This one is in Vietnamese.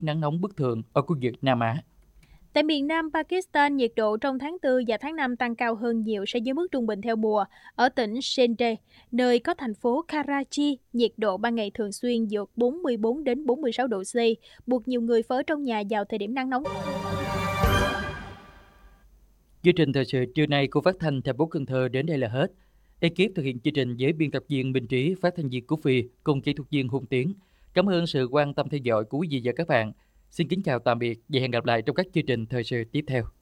nắng nóng bất thường ở khu vực Nam Á. Tại miền Nam Pakistan, nhiệt độ trong tháng 4 và tháng 5 tăng cao hơn nhiều so với mức trung bình theo mùa. Ở tỉnh Sindh, nơi có thành phố Karachi, nhiệt độ ban ngày thường xuyên vượt 44 đến 46 độ C, buộc nhiều người phải ở trong nhà vào thời điểm nắng nóng. Chương trình thời sự trưa nay của Phát thanh thành phố Cần Thơ đến đây là hết. Ekip thực hiện chương trình với biên tập viên Minh Trí, phát thanh viên Cú Phi cùng kỹ thuật viên Hùng Tiến. Cảm ơn sự quan tâm theo dõi của quý vị và các bạn. Xin kính chào tạm biệt và hẹn gặp lại trong các chương trình thời sự tiếp theo.